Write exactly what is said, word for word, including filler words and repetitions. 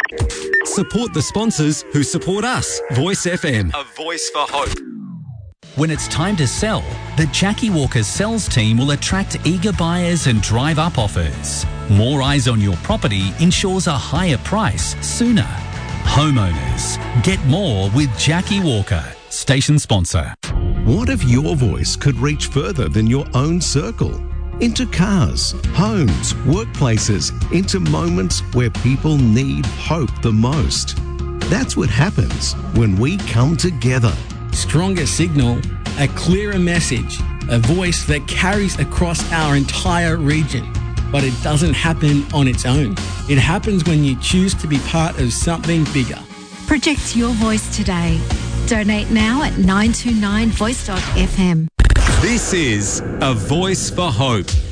Support the sponsors who support us. Voice F M. A voice for hope. When it's time to sell, the Jackie Walker sales team will attract eager buyers and drive up offers. More eyes on your property ensures a higher price sooner. Homeowners, get more with Jackie Walker, station sponsor. What if your voice could reach further than your own circle? Into cars, homes, workplaces, into moments where people need hope the most. That's what happens when we come together. Stronger signal, a clearer message, a voice that carries across our entire region. But it doesn't happen on its own. It happens when you choose to be part of something bigger. Project your voice today. Donate now at nine two nine voice dot f m. This is A Voice for Hope.